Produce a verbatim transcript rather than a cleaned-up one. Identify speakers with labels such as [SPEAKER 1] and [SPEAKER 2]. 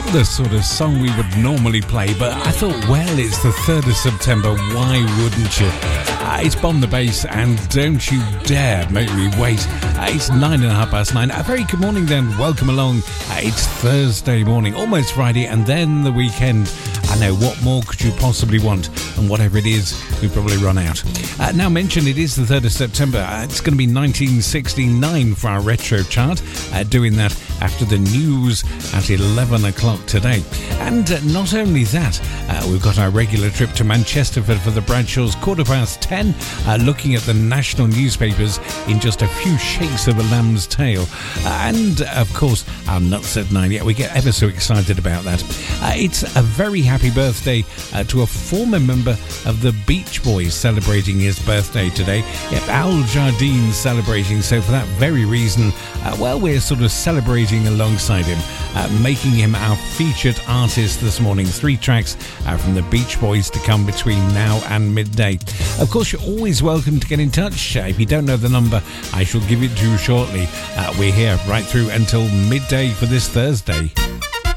[SPEAKER 1] the sort of song we would normally play, but I thought, well, it's the third of September, why wouldn't you? Uh, it's Bomb the Bass, and don't you dare make me wait. Uh, it's nine and a half past nine. A very good morning then, welcome along. Uh, it's Thursday morning, almost Friday, and then the weekend. I know, what more could you possibly want? And whatever it is, we probably run out. Uh, now mentioned, it is the third of September. Uh, it's going to be nineteen sixty-nine for our retro chart. Uh, doing that after the news at eleven o'clock today. And uh, not only that, uh, we've got our regular trip to Manchester for, for the Bradshaws, quarter past ten, uh, looking at the national newspapers in just a few shakes of a lamb's tail. Uh, and, uh, of course, our Nuts at Nine. Yeah, we get ever so excited about that. Uh, it's a very happy birthday uh, to a former member of the Beach Boys celebrating his birthday today. Yep, Al Jardine celebrating. So for that very reason, uh, well, we're sort of celebrating alongside him, uh, making him our featured artist this morning. Three tracks uh, from the Beach Boys to come between now and midday. Of course, you're always welcome to get in touch. Uh, if you don't know the number, I shall give it to you shortly. Uh, we're here right through until midday for this Thursday.